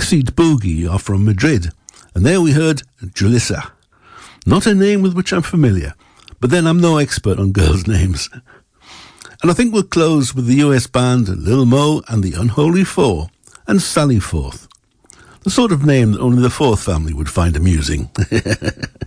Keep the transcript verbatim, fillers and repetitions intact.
Backseat Boogie are from Madrid, and there we heard Julissa. Not a name with which I'm familiar, but then I'm no expert on girls' names. And I think we'll close with the U S band Lil Mo and the Unholy Four and Sally Forth. The sort of name that only the Forth family would find amusing.